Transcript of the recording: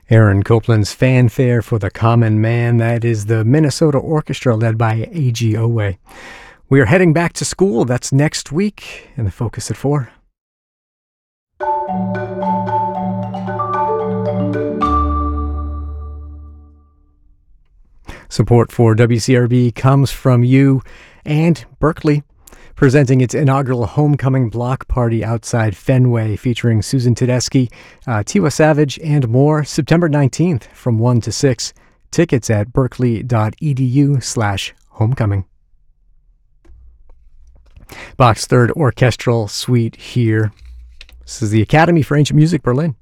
Aaron Copland's Fanfare for the Common Man. That is the Minnesota Orchestra led by A.G. Owe. We are heading back to school. That's next week in the Focus at 4. Support for WCRB comes from you and Berkeley, presenting its inaugural homecoming block party outside Fenway, featuring Susan Tedeschi, Tiwa Savage, and more, September 19th from 1 to 6. Tickets at berkeley.edu/homecoming. Bach's Third Orchestral Suite here. This is the Academy for Ancient Music, Berlin.